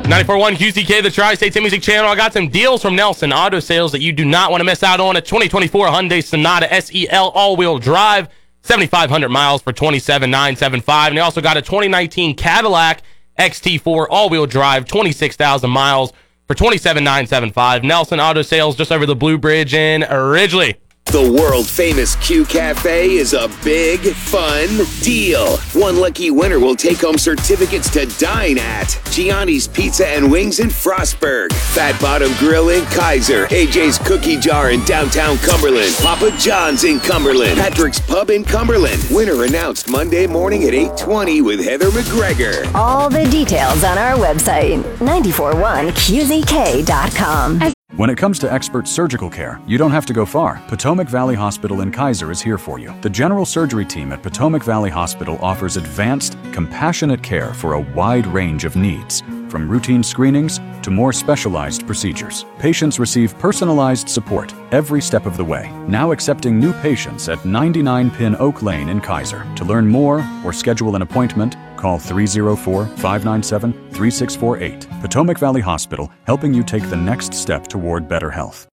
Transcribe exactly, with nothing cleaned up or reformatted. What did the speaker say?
ninety-four point one Q Z K, the Tri-State's music channel. I got some deals from Nelson Auto Sales that you do not want to miss out on. A twenty twenty-four Hyundai Sonata S E L all-wheel drive, seventy-five hundred miles for twenty-seven thousand nine hundred seventy-five dollars. And they also got a twenty nineteen Cadillac X T four all-wheel drive, twenty-six thousand miles for twenty-seven thousand nine hundred seventy-five dollars. Nelson Auto Sales, just over the Blue Bridge in Ridgely. The world-famous Q Cafe is a big, fun deal. One lucky winner will take home certificates to dine at Gianni's Pizza and Wings in Frostburg, Fat Bottom Grill in Kaiser, A J's Cookie Jar in downtown Cumberland, Papa John's in Cumberland, Patrick's Pub in Cumberland. Winner announced Monday morning at eight twenty with Heather McGregor. All the details on our website, nine four one Q Z K dot com. When it comes to expert surgical care, you don't have to go far. Potomac Valley Hospital in Kaiser is here for you. The general surgery team at Potomac Valley Hospital offers advanced, compassionate care for a wide range of needs, from routine screenings to more specialized procedures. Patients receive personalized support every step of the way. Now accepting new patients at ninety-nine Pin Oak Lane in Kaiser. To learn more or schedule an appointment, call three oh four, five nine seven, three six four eight. Potomac Valley Hospital, helping you take the next step toward better health.